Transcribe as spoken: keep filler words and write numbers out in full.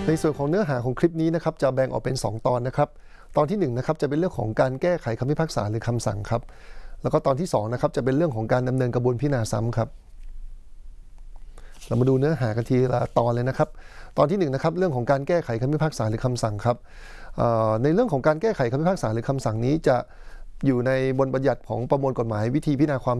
ในส่วนของเนื้อหาของคลิปนี้นะครับจะแบ่งออกเป็นสองตอนนะครับตอนที่หนึ่งนะครับจะเป็นเรื่องของการแก้ไขคำพิพากษาหรือคำสั่งครับแล้วก็ตอนที่สองนะครับจะเป็นเรื่องของการดำเนินกระบวนพิจารณาซ้ำครับเรามาดูเนื้อหากันทีละตอนเลยนะครับตอนที่หนึ่งนะครับเรื่องของการแก้ไขคำพิพากษาหรือคำสั่งครับในเรื่องของการแก้ไขคำพิพากษาหรือคำสั่งนี้จะอยู่ในบทบัญญัติของประมวลกฎหมายวิธีพิจารณาความ